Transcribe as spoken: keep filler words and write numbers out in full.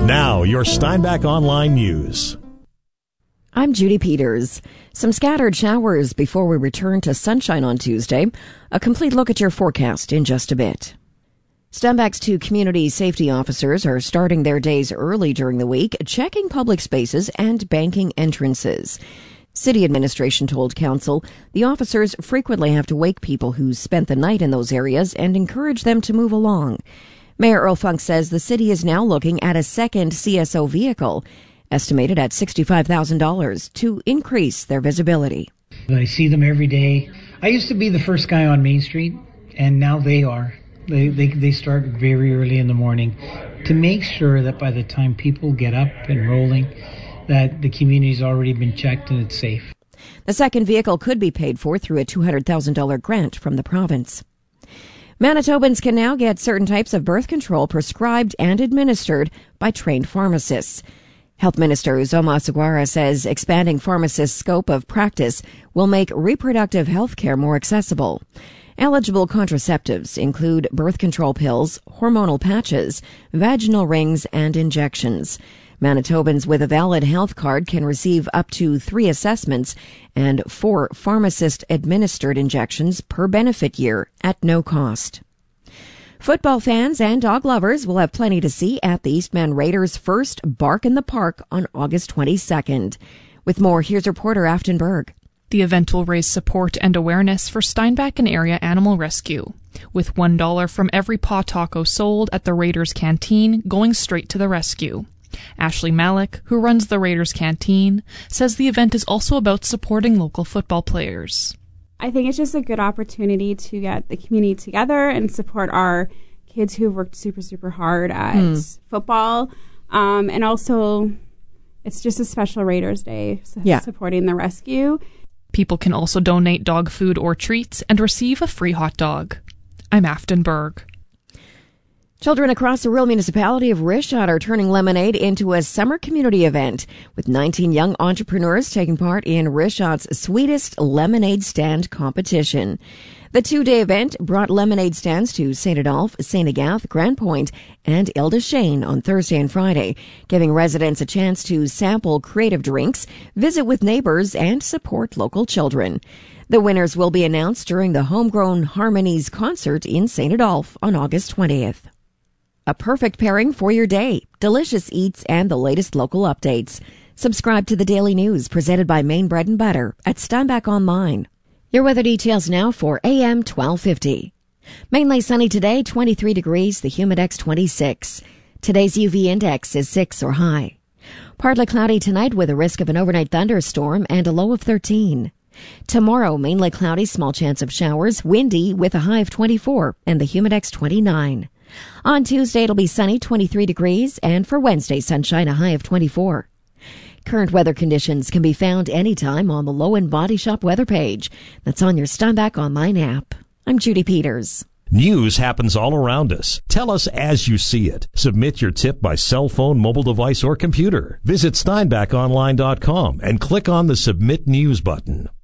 Now, your Steinbach Online News. I'm Judy Peters. Some scattered showers before we return to sunshine on Tuesday. A complete look at your forecast in just a bit. Steinbach's two community safety officers are starting their days early during the week, checking public spaces and banking entrances. City administration told council the officers frequently have to wake people who spent the night in those areas and encourage them to move along. Mayor Earl Funk says the city is now looking at a second C S O vehicle, estimated at sixty-five thousand dollars, to increase their visibility. I see them every day. I used to be the first guy on Main Street, and now they are. They, they, they start very early in the morning to make sure that by the time people get up and rolling, that the community's already been checked and it's safe. The second vehicle could be paid for through a two hundred thousand dollars grant from the province. Manitobans can now get certain types of birth control prescribed and administered by trained pharmacists. Health Minister Uzoma Asugwara says expanding pharmacists' scope of practice will make reproductive health care more accessible. Eligible contraceptives include birth control pills, hormonal patches, vaginal rings, and injections. Manitobans with a valid health card can receive up to three assessments and four pharmacist-administered injections per benefit year at no cost. Football fans and dog lovers will have plenty to see at the Eastman Raiders' first Bark in the Park on August twenty-second. With more, here's reporter Afton Berg. The event will raise support and awareness for Steinbach and area animal rescue, with one dollar from every paw taco sold at the Raiders Canteen going straight to the rescue. Ashley Malik, who runs the Raiders Canteen, says the event is also about supporting local football players. I think it's just a good opportunity to get the community together and support our kids who've worked super, super hard at mm. football. Um, and also, it's just a special Raiders Day, so yeah. supporting the rescue. People can also donate dog food or treats and receive a free hot dog. I'm Afton Berg. Children across the rural municipality of Richard are turning Lemonade into a summer community event, with nineteen young entrepreneurs taking part in Richard's Sweetest Lemonade Stand competition. The two-day event brought lemonade stands to Saint Adolphe, Saint Agathe, Grand Point, and Ile de Chêne on Thursday and Friday, giving residents a chance to sample creative drinks, visit with neighbors, and support local children. The winners will be announced during the Homegrown Harmonies concert in Saint Adolphe on August twentieth. A perfect pairing for your day, delicious eats, and the latest local updates. Subscribe to the Daily News presented by Maine Bread and Butter at Steinbach Online. Your weather details now for A M twelve fifty. Mainly sunny today, twenty-three degrees, the Humidex twenty-six. Today's U V index is six or high. Partly cloudy tonight with a risk of an overnight thunderstorm and a low of thirteen. Tomorrow, mainly cloudy, small chance of showers, windy with a high of twenty-four and the Humidex twenty-nine. On Tuesday, it'll be sunny, twenty-three degrees, and for Wednesday, sunshine, a high of twenty-four. Current weather conditions can be found anytime on the Low and Body Shop weather page. That's on your Steinbach Online app. I'm Judy Peters. News happens all around us. Tell us as you see it. Submit your tip by cell phone, mobile device, or computer. Visit Steinbach Online dot com and click on the Submit News button.